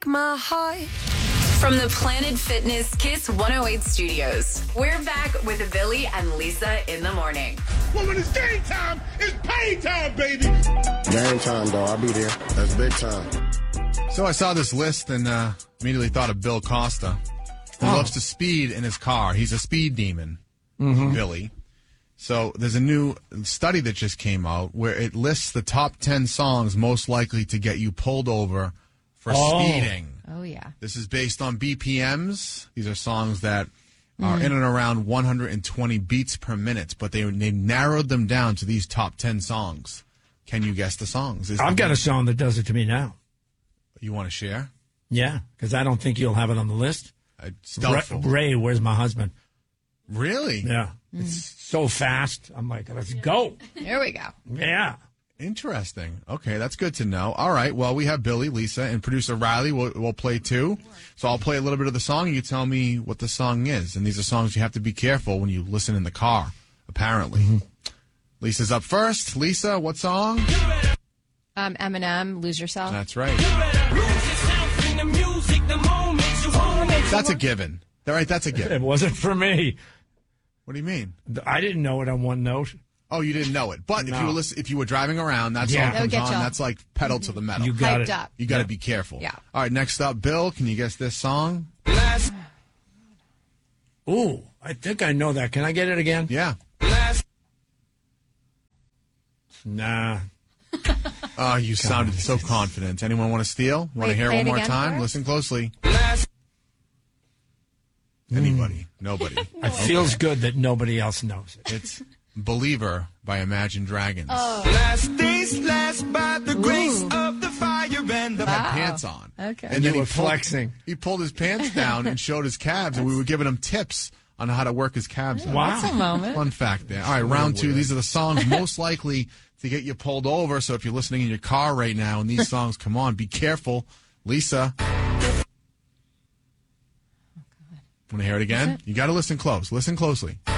my heart. From the Planet Fitness Kiss 108 studios, we're back with Billy and Lisa in the morning. Well, when it's game time, it's pay time, baby. Game time, though. I'll be there. That's big time. So I saw this list and immediately thought of Bill Costa, who loves to speed in his car. He's a speed demon, Billy. So there's a new study that just came out where it lists the top 10 songs most likely to get you pulled over for speeding. Oh, yeah. This is based on BPMs. These are songs that are in and around 120 beats per minute, but they narrowed them down to these top 10 songs. Can you guess the songs? I've got a song that does it to me now. You want to share? Yeah, because I don't think you'll have it on the list. It's doubtful. Ray, Where's My Husband? Really? Yeah. It's so fast. I'm like, let's go. Here we go. Yeah. Interesting. Okay, that's good to know. All right, well, we have Billy, Lisa, and producer Riley will play too. So I'll play a little bit of the song, and you tell me what the song is. And these are songs you have to be careful when you listen in the car, apparently. Lisa's up first. Lisa, what song? Eminem, Lose Yourself. That's right. That's a given. All right, that's a given. It wasn't for me. What do you mean? I didn't know it on one note. Oh, you didn't know it. But No. if you were driving around, that song It'll comes get on. you. That's like pedal to the metal. You got Hyped it. up. You got to be careful. Yeah. All right, next up, Bill, can you guess this song? Ooh, I think I know that. Can I get it again? Yeah. Nah. Oh, you sounded so confident. Anyone want to steal? Want to Wait, hear play one it more again time? for us? Listen closely. Anybody? Nobody. It feels good that nobody else knows it. It's Believer by Imagine Dragons. Last days last by the grace of the fire and the Had pants on. Okay. And You then were flexing. He pulled his pants down and showed his calves, and we were giving him tips on how to work his calves out. Wow. That's a moment. Fun fact there. All right, round two. These are the songs most likely to get you pulled over. So if you're listening in your car right now and these songs come on, be careful. Lisa. Want to hear it again? You got to listen close. Listen closely.